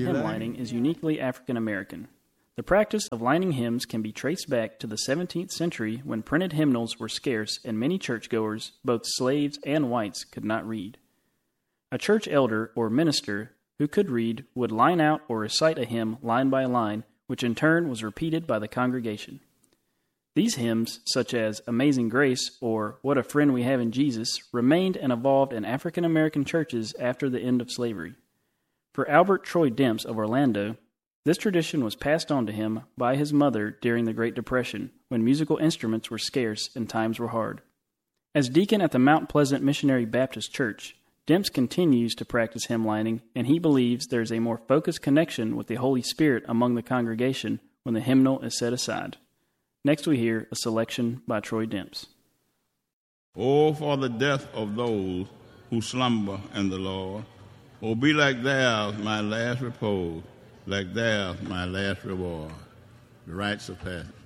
hymn lining is uniquely African American. The practice of lining hymns can be traced back to the 17th century when printed hymnals were scarce and many churchgoers, both slaves and whites, could not read. A church elder or minister who could read would line out or recite a hymn line by line, which in turn was repeated by the congregation. These hymns, such as Amazing Grace or What a Friend We Have in Jesus, remained and evolved in African American churches after the end of slavery. For Albert Troy Demps of Orlando, this tradition was passed on to him by his mother during the Great Depression, when musical instruments were scarce and times were hard. As deacon at the Mount Pleasant Missionary Baptist Church, Demps continues to practice hymn lining, and he believes there is a more focused connection with the Holy Spirit among the congregation when the hymnal is set aside. Next we hear a selection by Troy Demps. Oh, for the death of those who slumber in the Lord. Oh, be like theirs my last repose, like theirs my last reward. The rites of passage.